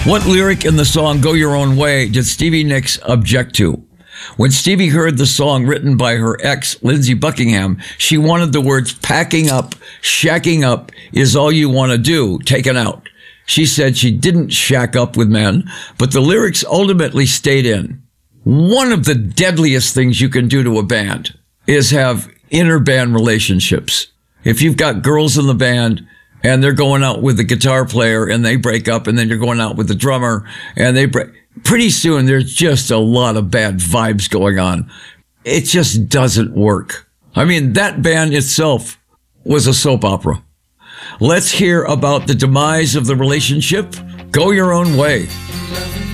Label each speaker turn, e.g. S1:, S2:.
S1: What lyric in the song Go Your Own Way did Stevie Nicks object to? When Stevie heard the song written by her ex, Lindsey Buckingham, she wanted the words packing up, shacking up is all you want to do taken out. She said she didn't shack up with men, but the lyrics ultimately stayed in. One of the deadliest things you can do to a band is have inter-band relationships. If you've got girls in the band and they're going out with the guitar player and they break up, and then you're going out with the drummer and they break, pretty soon there's just a lot of bad vibes going on. It just doesn't work. I mean, that band itself was a soap opera. Let's hear about the demise of the relationship. Go Your Own Way.